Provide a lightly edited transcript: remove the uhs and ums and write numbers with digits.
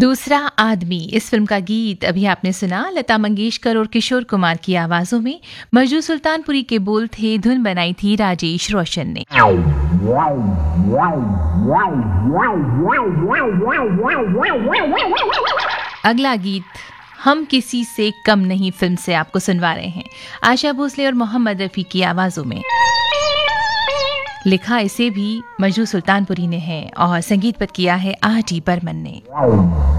दूसरा आदमी, इस फिल्म का गीत अभी आपने सुना। लता मंगेशकर और किशोर कुमार की आवाजों में। मजरू सुल्तानपुरी के बोल थे, धुन बनाई थी राजेश रोशन ने। अगला गीत हम किसी से कम नहीं फिल्म से आपको सुनवा रहे हैं। आशा भोसले और मोहम्मद रफी की आवाजों में। लिखा इसे भी मजरू सुल्तानपुरी ने है और संगीतबद्ध किया है R.D. बर्मन ने।